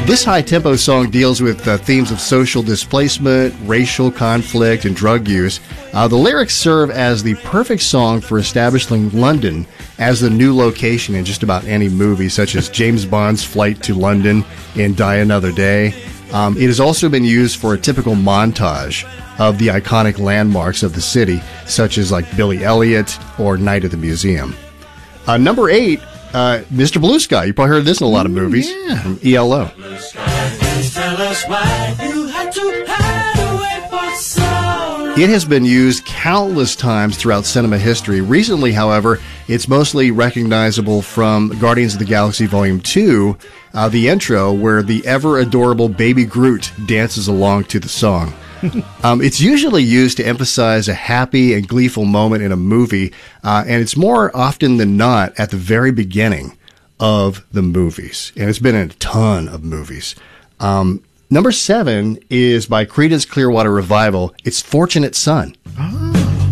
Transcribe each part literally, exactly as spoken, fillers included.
This high-tempo song deals with uh, themes of social displacement, racial conflict, and drug use. Uh, the lyrics serve as the perfect song for establishing London as the new location in just about any movie, such as James Bond's flight to London in Die Another Day. Um, it has also been used for a typical montage of the iconic landmarks of the city, such as like Billy Elliot or Night at the Museum. Uh, number eight, uh, Mister Blue Sky. You probably heard this in a lot of movies. Ooh, yeah. From E L O. Blue sky, please tell us why you had to hide away for so long. It has been used countless times throughout cinema history. Recently, however, it's mostly recognizable from Guardians of the Galaxy Volume two, uh, the intro, where the ever-adorable Baby Groot dances along to the song. um, it's usually used to emphasize a happy and gleeful moment in a movie, uh, and it's more often than not at the very beginning of the movies. And it's been in a ton of movies. Um, number seven is by Creedence Clearwater Revival. It's Fortunate Son. Oh.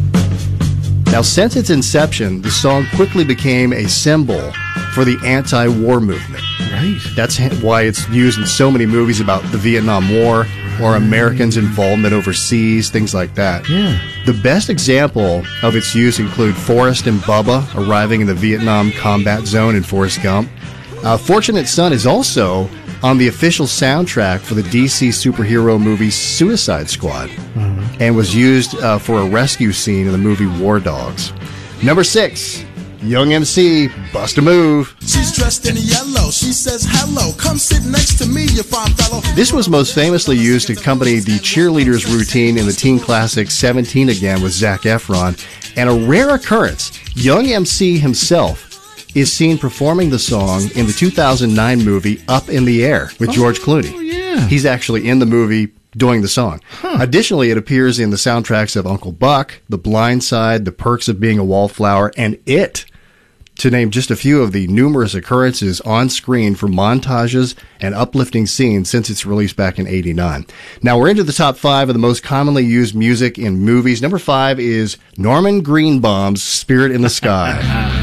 Now, since its inception, the song quickly became a symbol for the anti-war movement. Right. That's why it's used in so many movies about the Vietnam War or Americans' involvement overseas, things like that. Yeah. The best example of its use include Forrest and Bubba arriving in the Vietnam combat zone in Forrest Gump. Uh, Fortunate Son is also on the official soundtrack for the D C superhero movie Suicide Squad, mm-hmm. and was used uh, for a rescue scene in the movie War Dogs. Number six, Young M C, Bust a Move. She's dressed in yellow. She says, hello, come sit next to me, you fine fellow. This was most famously used to accompany the cheerleaders routine in the teen classic seventeen Again with Zac Efron. And a rare occurrence, Young M C himself is seen performing the song in the two thousand nine movie Up in the Air with Oh, George Clooney. yeah. He's actually in the movie doing the song. Huh. Additionally, it appears in the soundtracks of Uncle Buck, The Blind Side, The Perks of Being a Wallflower, and It, to name just a few of the numerous occurrences on screen for montages and uplifting scenes since its release back in eighty-nine. Now we're into the top five of the most commonly used music in movies. Number five is Norman Greenbaum's Spirit in the Sky.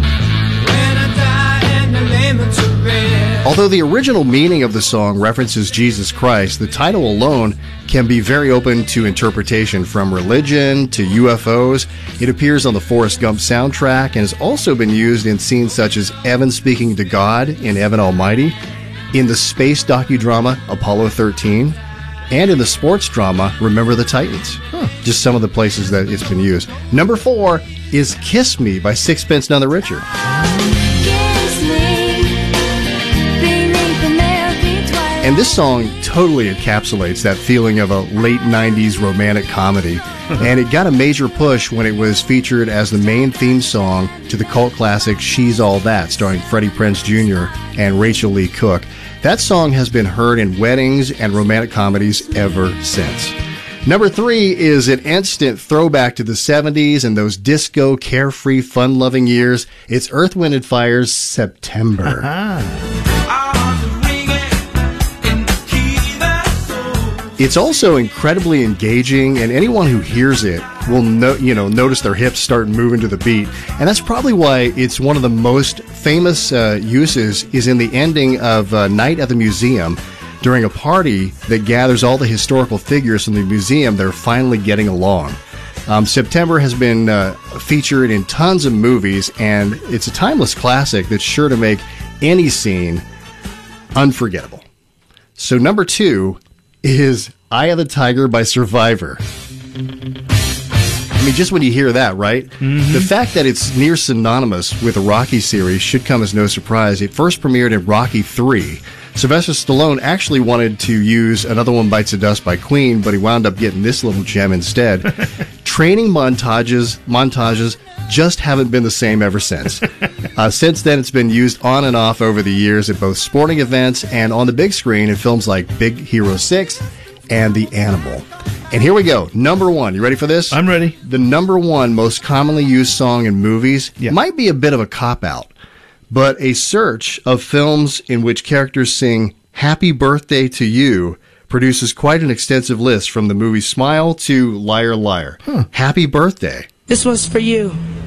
Although the original meaning of the song references Jesus Christ, the title alone can be very open to interpretation, from religion to U F Os. It appears on the Forrest Gump soundtrack and has also been used in scenes such as Evan speaking to God in Evan Almighty, in the space docudrama Apollo thirteen, and in the sports drama Remember the Titans. Huh. Just some of the places that it's been used. Number four is Kiss Me by Sixpence None the Richer. And this song totally encapsulates that feeling of a late nineties romantic comedy. And it got a major push when it was featured as the main theme song to the cult classic She's All That, starring Freddie Prinze Junior and Rachel Lee Cook. That song has been heard in weddings and romantic comedies ever since. Number three is an instant throwback to the seventies and those disco, carefree, fun-loving years. It's Earth, Wind and Fire's September. It's also incredibly engaging, and anyone who hears it will no, you know, notice their hips start moving to the beat. And that's probably why it's one of the most famous uh, uses is in the ending of uh, Night at the Museum, during a party that gathers all the historical figures from the museum that are finally getting along. Um, September has been uh, featured in tons of movies, and it's a timeless classic that's sure to make any scene unforgettable. So number two is Eye of the Tiger by Survivor. I mean, just when you hear that, right? Mm-hmm. The fact that it's near synonymous with the Rocky series should come as no surprise. It first premiered in Rocky three. Sylvester Stallone actually wanted to use Another One Bites the Dust by Queen, but he wound up getting this little gem instead. Training montages montages just haven't been the same ever since. Uh, since then, it's been used on and off over the years at both sporting events and on the big screen in films like Big Hero six and The Animal. And here we go. Number one. You ready for this? I'm ready. The number one most commonly used song in movies Yeah. might be a bit of a cop-out, but a search of films in which characters sing Happy Birthday to You produces quite an extensive list, from the movie Smile to Liar Liar. Huh. Happy Birthday. This was for you.